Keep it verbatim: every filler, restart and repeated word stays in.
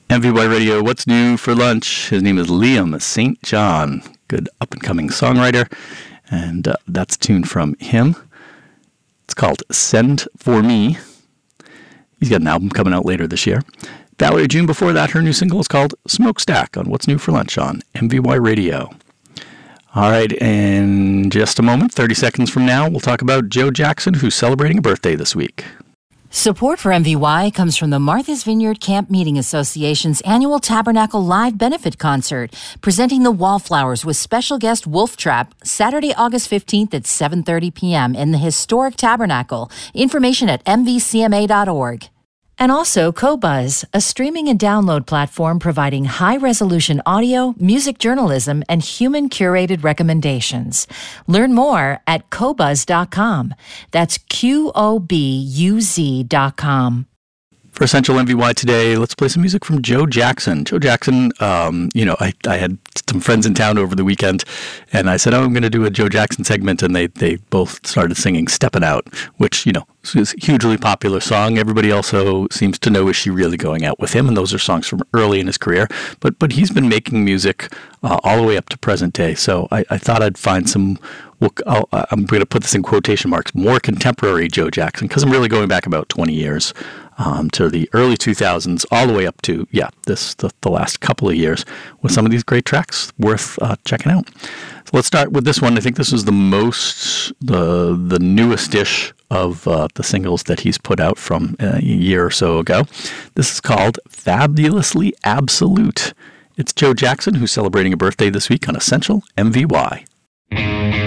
M V Y Radio, what's new for lunch? His name is Liam Saint John, good up-and-coming songwriter, and uh, that's a tune from him. It's called Send For Me. He's got an album coming out later this year. Valerie June, before that, her new single is called Smokestack on What's New for Lunch on M V Y Radio. All right, in just a moment, thirty seconds from now, we'll talk about Joe Jackson, who's celebrating a birthday this week. Support for M V Y comes from the Martha's Vineyard Camp Meeting Association's annual Tabernacle Live Benefit Concert, presenting the Wallflowers with special guest Wolf Trap, Saturday, August fifteenth at seven thirty p.m. in the historic Tabernacle. Information at m v c m a dot org. And also Qobuz, a streaming and download platform providing high-resolution audio, music journalism, and human-curated recommendations. Learn more at qobuz dot com. That's Q O B U Z dot com. For Essential M V Y today, let's play some music from Joe Jackson. Joe Jackson, um, you know, I, I had some friends in town over the weekend, and I said, oh, I'm going to do a Joe Jackson segment, and they, they both started singing Steppin' Out, which, you know, is a hugely popular song. Everybody also seems to know Is She Really Going Out With Him, and those are songs from early in his career. But but he's been making music uh, all the way up to present day, so I, I thought I'd find some... Well, I'll, I'm going to put this in quotation marks, more contemporary Joe Jackson, because I'm really going back about twenty years um, to the early two thousands, all the way up to, yeah, this the, the last couple of years with some of these great tracks worth uh, checking out. So let's start with this one. I think this is the most, the the newest-ish of uh, the singles that he's put out from a year or so ago. This is called Fabulously Absolute. It's Joe Jackson, who's celebrating a birthday this week on Essential M V Y.